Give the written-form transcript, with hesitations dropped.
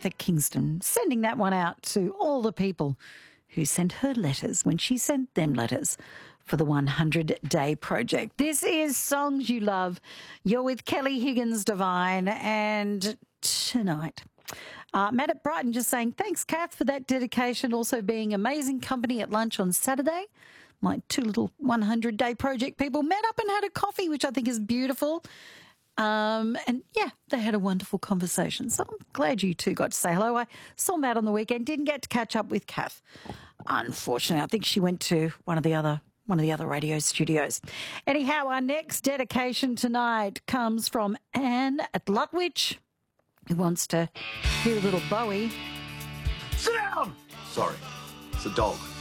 Martha Kingston, sending that one out to all the people who sent her letters when she sent them letters for the 100-day project. This is Songs You Love. You're with Kelly Higgins Divine, and tonight, Matt at Brighton just saying, thanks, Kath, for that dedication. Also being amazing company at lunch on Saturday. My two little 100-day project people met up and had a coffee, which I think is beautiful. And yeah, they had a wonderful conversation. So I'm glad you two got to say hello. I saw Matt on the weekend, didn't get to catch up with Kath. Unfortunately, I think she went to one of the other radio studios. Anyhow, our next dedication tonight comes from Anne at Lutwich, who wants to hear a little Bowie. Sit down! Sorry, it's a dog.